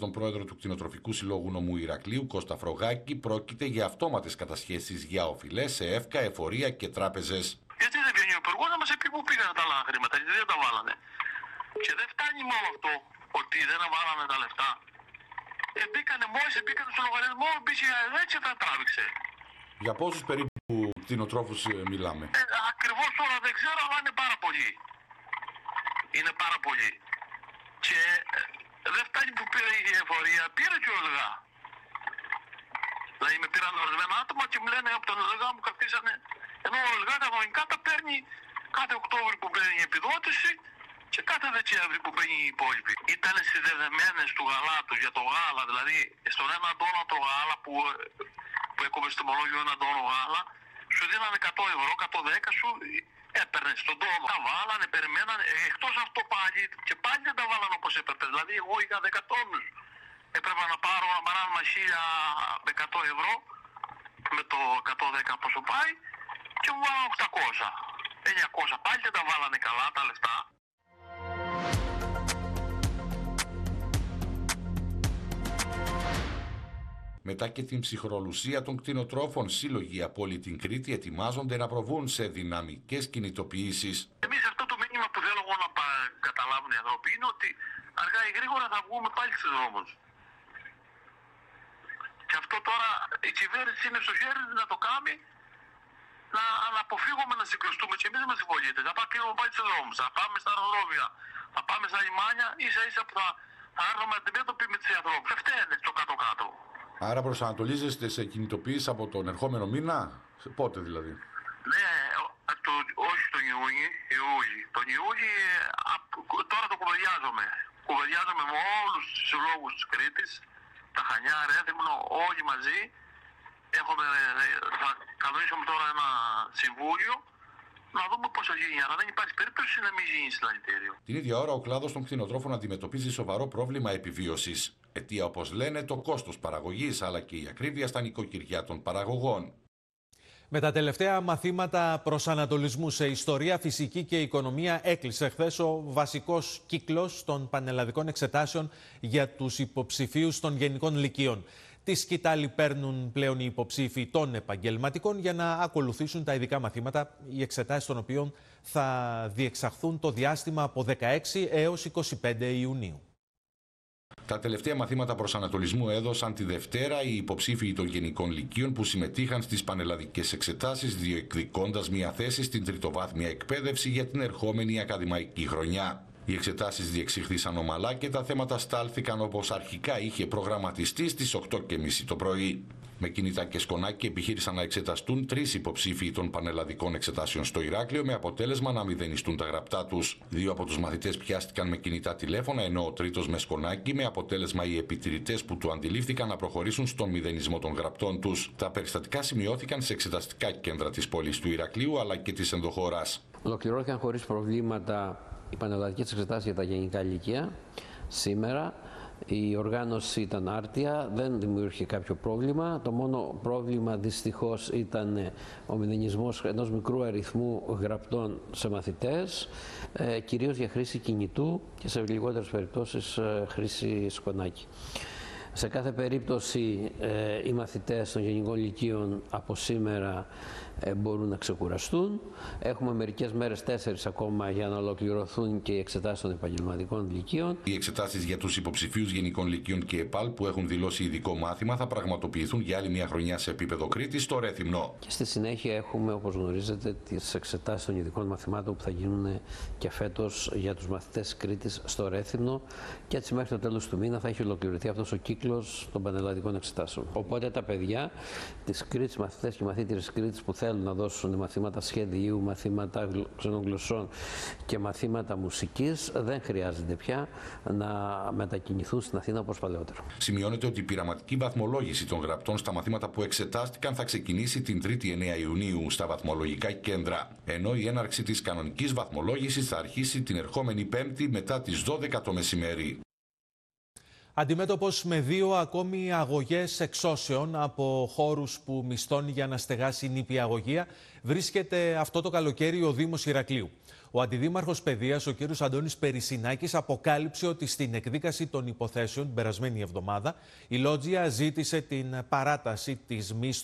τον πρόεδρο του Κτηνοτροφικού Συλλόγου Νομού Ηρακλείου, Κώστα Φρογάκη, πρόκειται για αυτόματες κατασχέσεις για οφειλές σε ΕΦΚΑ, εφορία και τράπεζες. Γιατί δεν βγαίνει ο υπουργός να μας πει πού πήγαν τα άλλα χρήματα, γιατί δεν τα βάλανε. Και δεν φτάνει μόνο αυτό, ότι δεν βάλανε τα λεφτά. Μόλις μπήκανε στο λογαριασμό, μπήκε έτσι τα τράβηξε. Για πόσους περίπου κτηνοτρόφους μιλάμε? Ακριβώς τώρα δεν ξέρω, αλλά είναι πάρα πολλοί. Είναι πάρα πολλοί. Και δεν φτάνει που πήρε η εφορία, πήρε και ο ΕΛΓΑ. Δηλαδή με πήραν ορισμένα άτομα και μου λένε από τον ΕΛΓΑ μου κρατήσανε. Ενώ ο ΕΛΓΑ κανονικά τα παίρνει κάθε Οκτώβρη που παίρνει η επιδότηση και κάθε Δεκέμβρη που παίρνει η υπόλοιπη. Ήταν συνδεδεμένες του γαλάτου για το γάλα, δηλαδή στον ένα τόνο το γάλα που έκοβε στο μολόγιο ένα τόνο γάλα, σου δίνανε 100 ευρώ, 110 σου έπαιρνε στον τόνο. Τα βάλανε, περιμένανε, εκτός αυτό πάλι και πάλι δεν τα βάλανε όπως έπρεπε. Δηλαδή εγώ είχα 10 τόνους. Έπρεπε να πάρω ένα παράδειγμα 1.100 ευρώ με το 110 πόσο πάει και μου βάλανε 800. 900 πάλι δεν τα βάλανε καλά τα λεφτά. Μετά και την ψυχρολουσία των κτηνοτρόφων, σύλλογοι από όλη την Κρήτη ετοιμάζονται να προβούν σε δυναμικές κινητοποιήσεις. Εμείς αυτό το μήνυμα που θέλω εγώ να καταλάβουν οι άνθρωποι είναι ότι αργά ή γρήγορα θα βγούμε πάλι στους δρόμους. Και αυτό τώρα η κυβέρνηση είναι στο χέρι να το κάνει, να αποφύγουμε να συγκρουστούμε και εμείς είμαστε οι πολίτες. Θα πάμε πάλι στους δρόμους, θα πάμε στα αεροδρόμια, θα πάμε στα λιμάνια, ίσα ίσα που θα έρθουμε αντιμέτωποι με τους ανθρώπους. Αυτά είναι στο κάτω-κάτω. Άρα προσανατολίζεστε σε κινητοποίηση από τον ερχόμενο μήνα, πότε δηλαδή? Ναι, όχι τον Ιούλη. Τον Ιούλη τώρα το κουβεντιάζομαι. Κουβεντιάζομαι με όλους τους συλλόγους της Κρήτης, τα Χανιά, Ρέθυμνο, όλοι μαζί. Θα κανονίσουμε τώρα ένα συμβούλιο να δούμε πώς θα γίνει. Αλλά δεν υπάρχει περίπτωση να μην γίνει συλλαλητήριο. Την ίδια ώρα, ο κλάδος των κτηνοτρόφων αντιμετωπίζει σοβαρό πρόβλημα επιβίωσης. Αιτία, όπως λένε, το κόστος παραγωγής αλλά και η ακρίβεια στα νοικοκυριά των παραγωγών. Με τα τελευταία μαθήματα προσανατολισμού σε ιστορία, φυσική και οικονομία έκλεισε χθες ο βασικός κύκλος των πανελλαδικών εξετάσεων για τους υποψηφίους των γενικών λυκείων. Τη σκητάλη παίρνουν πλέον οι υποψήφοι των επαγγελματικών για να ακολουθήσουν τα ειδικά μαθήματα, οι εξετάσεις των οποίων θα διεξαχθούν το διάστημα από 16 έως 25 Ιουνίου. Τα τελευταία μαθήματα προσανατολισμού έδωσαν τη Δευτέρα οι υποψήφοι των γενικών λυκείων που συμμετείχαν στις πανελλαδικές εξετάσεις, διεκδικώντας μια θέση στην τριτοβάθμια εκπαίδευση για την ερχόμενη ακαδημαϊκή χρονιά. Οι εξετάσεις διεξήχθησαν ομαλά και τα θέματα στάλθηκαν όπως αρχικά είχε προγραμματιστεί στις 8:30 το πρωί. Με κινητά και σκονάκι επιχείρησαν να εξεταστούν 3 υποψήφοι των πανελλαδικών εξετάσεων στο Ηράκλειο, με αποτέλεσμα να μηδενιστούν τα γραπτά τους. 2 από τους μαθητές πιάστηκαν με κινητά τηλέφωνα, ενώ ο τρίτος με σκονάκι, με αποτέλεσμα οι επιτηρητές που του αντιλήφθηκαν να προχωρήσουν στον μηδενισμό των γραπτών τους. Τα περιστατικά σημειώθηκαν σε εξεταστικά κέντρα της πόλης του Ηρακλείου αλλά και της ενδοχώρας. Ολοκληρώθηκαν χωρίς προβλήματα οι πανελλαδικές εξετάσεις για τα γενικά λυκεία σήμερα. Η οργάνωση ήταν άρτια, δεν δημιούργησε κάποιο πρόβλημα. Το μόνο πρόβλημα δυστυχώς ήταν ο μηδενισμός ενός μικρού αριθμού γραπτών σε μαθητές, κυρίως για χρήση κινητού και σε λιγότερες περιπτώσεις χρήση σκονάκι. Σε κάθε περίπτωση οι μαθητές των γενικών λυκείων από σήμερα μπορούν να ξεκουραστούν. Έχουμε μερικές μέρες, 4 ακόμα, για να ολοκληρωθούν και οι εξετάσεις των επαγγελματικών λυκείων. Οι εξετάσεις για τους υποψηφίους γενικών λυκείων και ΕΠΑΛ που έχουν δηλώσει ειδικό μάθημα θα πραγματοποιηθούν για άλλη μια χρονιά σε επίπεδο Κρήτης στο Ρέθυμνο. Και στη συνέχεια έχουμε, όπως γνωρίζετε, τις εξετάσεις των ειδικών μαθημάτων που θα γίνουν και φέτος για τους μαθητές Κρήτης στο Ρέθυμνο. Και έτσι μέχρι το τέλος του μήνα θα έχει ολοκληρωθεί αυτός ο κύκλος των πανελλαδικών εξετάσεων. Οπότε τα παιδιά της Κρήτης, μαθητές και μαθήτηρες Κρήτης που θέλουν να δώσουν μαθήματα σχεδίου, μαθήματα ξένων γλωσσών και μαθήματα μουσικής, δεν χρειάζεται πια να μετακινηθούν στην Αθήνα όπως παλαιότερα. Σημειώνεται ότι η πειραματική βαθμολόγηση των γραπτών στα μαθήματα που εξετάστηκαν θα ξεκινήσει την 3η 9 Ιουνίου στα βαθμολογικά κέντρα, ενώ η έναρξη της κανονικής βαθμολόγησης θα αρχίσει την ερχόμενη Πέμπτη μετά τις 12 το μεσημέρι. Αντιμέτωπος με 2 ακόμη αγωγές εξώσεων από χώρους που μισθώνει για να στεγάσει νηπιαγωγεία, βρίσκεται αυτό το καλοκαίρι ο Δήμος Ηρακλείου. Ο Αντιδήμαρχος Παιδείας, ο κ. Αντώνης Περισσινάκης, αποκάλυψε ότι στην εκδίκαση των υποθέσεων την περασμένη εβδομάδα η Λότζια ζήτησε την παράταση της μη